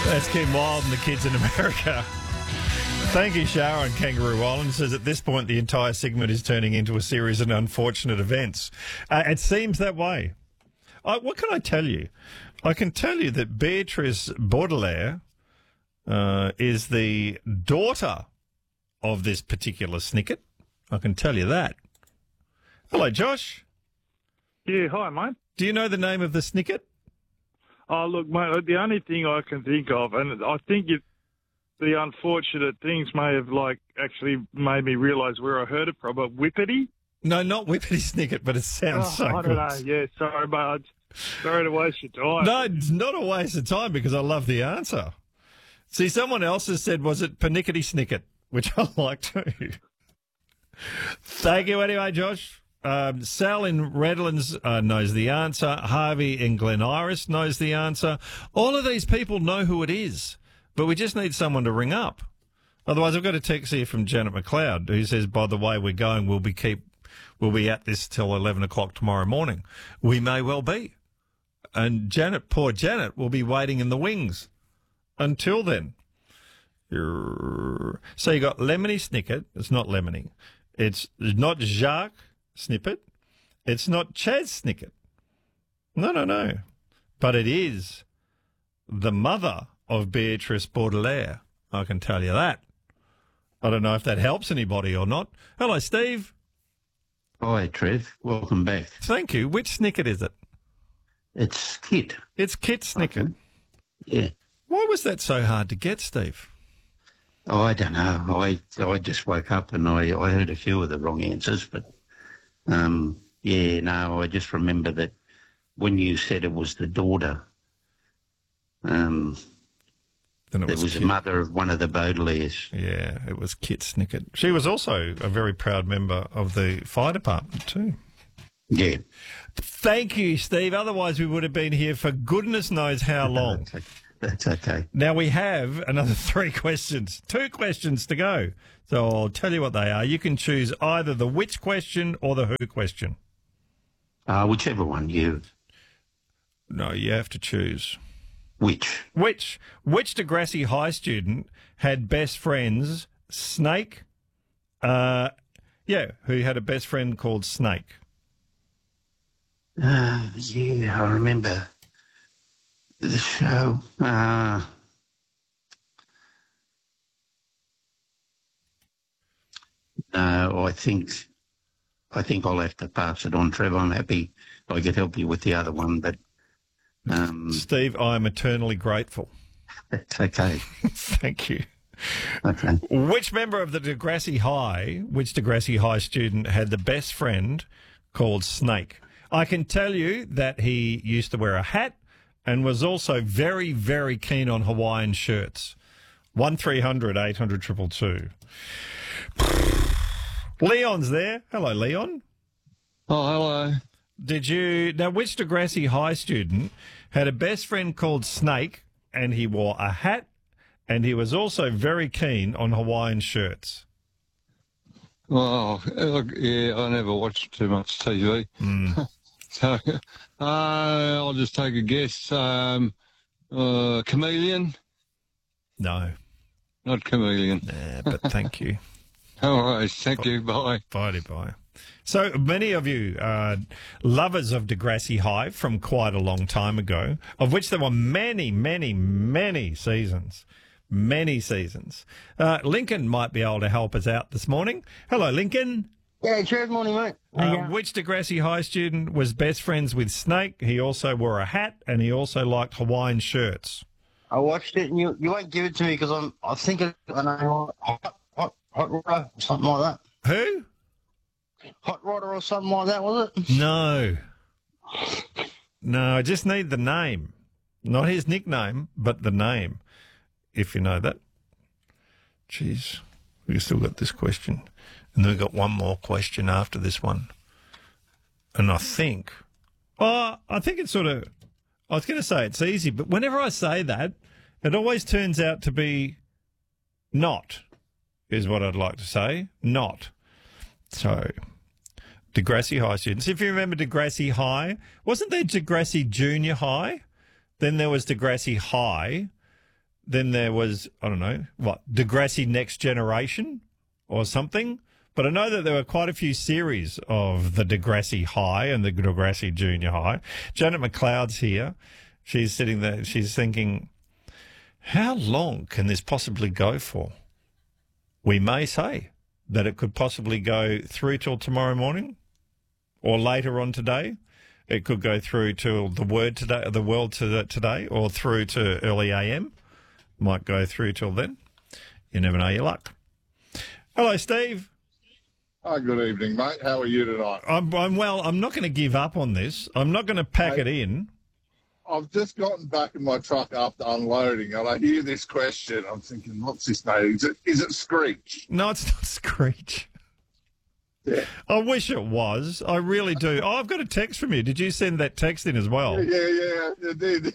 That's Kim Wilde and the Kids in America. Thank you, Shara on Kangaroo Island. Says at this point the entire segment is turning into a series of unfortunate events. It seems that way. What can I tell you? I can tell you that Beatrice Baudelaire is the daughter of this particular snicket. I can tell you that. Hello, Josh. Yeah, hi, mate. Do you know the name of the snicket? Oh, look, mate, the only thing I can think of, and I think the unfortunate things may have, actually made me realise where I heard it from, but Whippety? No, not Whippety Snicket, but it sounds so I good. don't know, yeah, sorry, mate. Sorry to waste your time. No, it's not a waste of time because I love the answer. See, someone else has said, was it Panickety Snicket, which I like too. Thank you anyway, Josh. Sal in Redlands knows the answer. Harvey in Glen Iris knows the answer. All of these people know who it is, but we just need someone to ring up. Otherwise, I've got a text here from Janet McLeod who says, by the way we're going, we'll be at this till 11 o'clock tomorrow morning. We may well be. And poor Janet, will be waiting in the wings until then. So you got Lemony Snicket. It's not Lemony. It's not Jacques Snippet. It's not Chaz Snicket. No. But it is the mother of Beatrice Baudelaire. I can tell you that. I don't know if that helps anybody or not. Hello, Steve. Hi, Trev. Welcome back. Thank you. Which Snicket is it? It's Kit. It's Kit Snicket. Okay. Yeah. Why was that so hard to get, Steve? Oh, I don't know. I just woke up and I heard a few of the wrong answers, but I just remember that when you said it was the daughter, then it was the mother of one of the Baudelaires. Yeah, it was Kit Snicket. She was also a very proud member of the fire department too. Yeah. Thank you, Steve. Otherwise, we would have been here for goodness knows how long. That's okay. Now, we have another 3 questions. 2 questions to go. So I'll tell you what they are. You can choose either the which question or the who question. Whichever one you... No, you have to choose. Which Degrassi High student had best friends Snake? Who had a best friend called Snake? I remember the show. No, I think I'll have to pass it on, Trevor. I'm happy I could help you with the other one, but Steve, I am eternally grateful. That's okay. Thank you. Okay. Which member of the Degrassi High student had the best friend called Snake? I can tell you that he used to wear a hat and was also very, very keen on Hawaiian shirts. 1300 800 222. Leon's there. Hello, Leon. Oh, hello. Now, which Degrassi High student had a best friend called Snake and he wore a hat and he was also very keen on Hawaiian shirts? Oh, yeah, I never watched too much TV. So I'll just take a guess. Chameleon? No. Not Chameleon. Nah, but thank you. All right, thank you. Bye. Bye. So many of you are lovers of Degrassi High from quite a long time ago, of which there were many, many, many seasons. Many seasons. Lincoln might be able to help us out this morning. Hello, Lincoln. Yeah, good morning, mate. Which Degrassi High student was best friends with Snake? He also wore a hat and he also liked Hawaiian shirts. I watched it, and you won't give it to me because I think I know Hot Rodder, something like that. Who? Hot Rodder or something like that, was it? No, I just need the name. Not his nickname, but the name, if you know that. Jeez, we've still got this question. And then we've got one more question after this one. And I think it's sort of, I was going to say it's easy, but whenever I say that, it always turns out to be not, is what I'd like to say. Not. So, Degrassi High students. If you remember Degrassi then there was, I don't know, what, Degrassi Next Generation or something. But I know that there were quite a few series of the Degrassi High and the Degrassi Junior High. Janet McLeod's here. She's sitting there. She's thinking, how long can this possibly go for? We may say that it could possibly go through till tomorrow morning or later on today. It could go through till the world today or through to early AM. Might go through till then. You never know your luck. Hello, Steve. Hi, good evening, mate. How are you tonight? I'm well. I'm not going to give up on this. I'm not going to pack it in. I've just gotten back in my truck after unloading, and I hear this question. I'm thinking, what's this name? Is it Screech? No, it's not Screech. Yeah. I wish it was. I really do. Oh, I've got a text from you. Did you send that text in as well? Yeah, you did.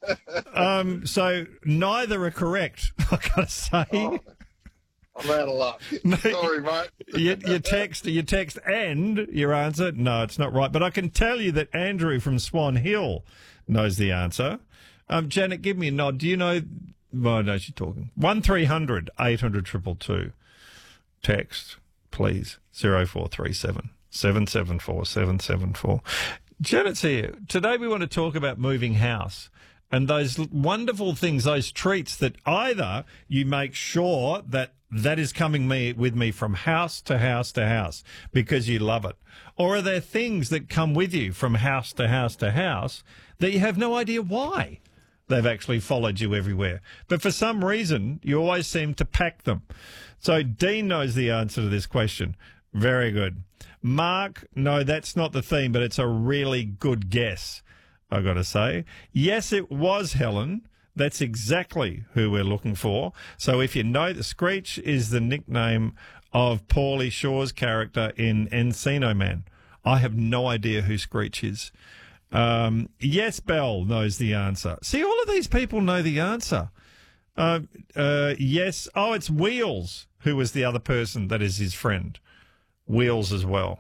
So neither are correct, I got to say. Oh, I'm out of luck. No, Sorry, mate. your text and your answer, no, it's not right. But I can tell you that Andrew from Swan Hill knows the answer. Janet, give me a nod. Do you know? Well, no, she's talking. 1300 800 222. Text, please. 0437 774 774. Janet's here. Today we want to talk about moving house and those wonderful things, those treats that either you make sure that is coming with me from house to house to house because you love it. Or are there things that come with you from house to house to house that you have no idea why they've actually followed you everywhere? But for some reason, you always seem to pack them. So Dean knows the answer to this question. Very good. Mark, no, that's not the theme, but it's a really good guess, I've got to say. Yes, it was Helen. That's exactly who we're looking for. So if you know, the Screech is the nickname of Paulie Shaw's character in Encino Man. I have no idea who Screech is. Yes, Bell knows the answer. See, all of these people know the answer. Yes. Oh, it's Wheels, who was the other person that is his friend. Wheels as well.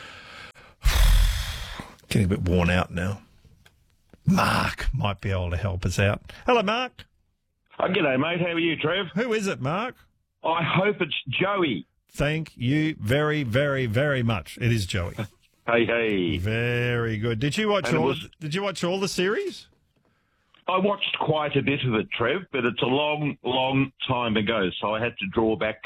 Getting a bit worn out now. Mark might be able to help us out. Hello, Mark. G'day, mate. How are you, Trev? Who is it, Mark? I hope it's Joey. Thank you very, very, very much. It is Joey. Hey. Very good. Did you watch all the series? I watched quite a bit of it, Trev, but it's a long, long time ago, so I had to draw back,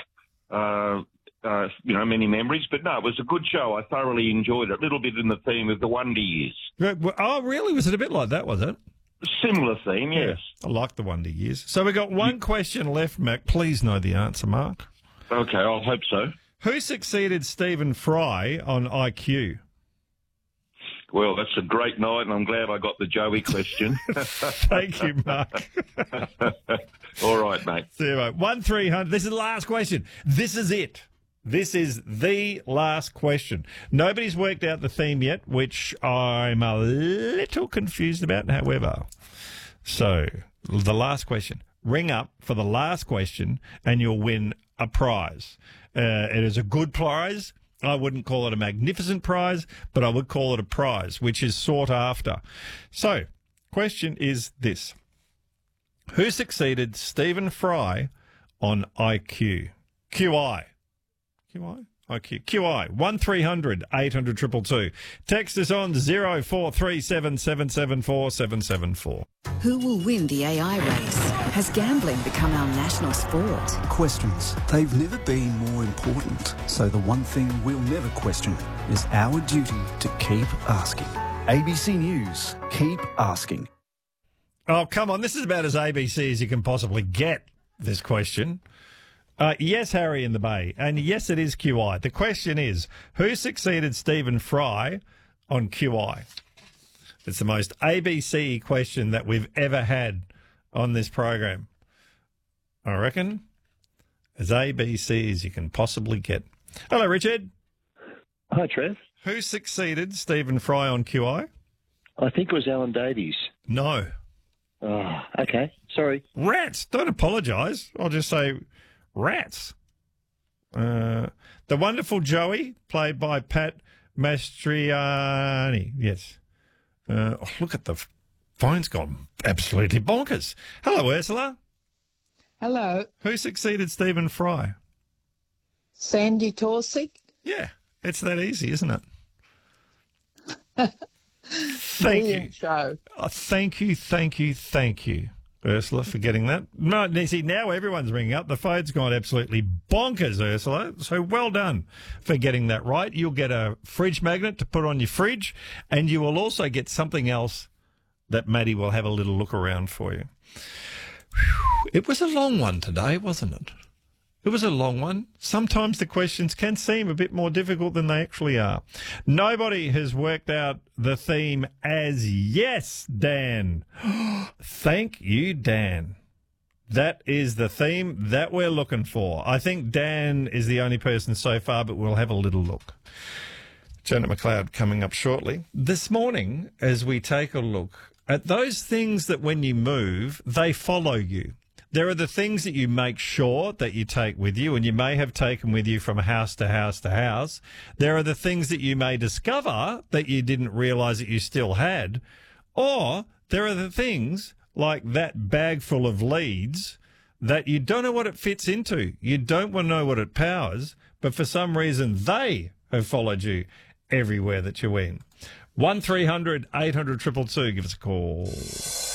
many memories. But no, it was a good show. I thoroughly enjoyed it. A little bit in the theme of the Wonder Years. Oh, really? Was it a bit like that, was it? Similar theme, yes. Yeah, I like the Wonder Years. So we've got one question left, Mac. Please know the answer, Mark. Okay, I'll hope so. Who succeeded Stephen Fry on IQ? Well, that's a great night, and I'm glad I got the Joey question. Thank you, Mark. All right, mate. See you, mate. 1300. This is the last question. This is it. This is the last question. Nobody's worked out the theme yet, which I'm a little confused about, however. So, the last question. Ring up for the last question, and you'll win a prize. It is a good prize. I wouldn't call it a magnificent prize, but I would call it a prize, which is sought after. So, question is this. Who succeeded Stephen Fry on IQ? QI. IQ. QI. 1300 800 222. Text us on 0437 774 774. Who will win the AI race? Has gambling become our national sport? Questions. They've never been more important. So the one thing we'll never question is our duty to keep asking. ABC News. Keep asking. Oh, come on. This is about as ABC as you can possibly get, this question. Yes, Harry in the Bay. And yes, it is QI. The question is, who succeeded Stephen Fry on QI? It's the most ABC question that we've ever had on this program. I reckon as ABC as you can possibly get. Hello, Richard. Hi, Trev. Who succeeded Stephen Fry on QI? I think it was Alan Davies. No. Oh, okay. Sorry. Rats. Don't apologise. I'll just say rats. The wonderful Joey, played by Pat Mastriani. Yes. Look at the phone's gone absolutely bonkers. Hello, Ursula. Hello. Who succeeded Stephen Fry? Sandy Torsick. Yeah, it's that easy, isn't it? Thank you. Show. Oh, thank you, Ursula, for getting that. No, you see, now everyone's ringing up. The phone's gone absolutely bonkers, Ursula. So well done for getting that right. You'll get a fridge magnet to put on your fridge, and you will also get something else that Maddie will have a little look around for you. Whew. It was a long one today, wasn't it? It was a long one. Sometimes the questions can seem a bit more difficult than they actually are. Nobody has worked out the theme as yes, Dan. Thank you, Dan. That is the theme that we're looking for. I think Dan is the only person so far, but we'll have a little look. Janet McLeod coming up shortly. This morning, as we take a look at those things that when you move, they follow you. There are the things that you make sure that you take with you, and you may have taken with you from house to house to house. There are the things that you may discover that you didn't realise that you still had. Or there are the things like that bag full of leads that you don't know what it fits into. You don't want to know what it powers, but for some reason they have followed you everywhere that you went. 1300 800 222. Give us a call.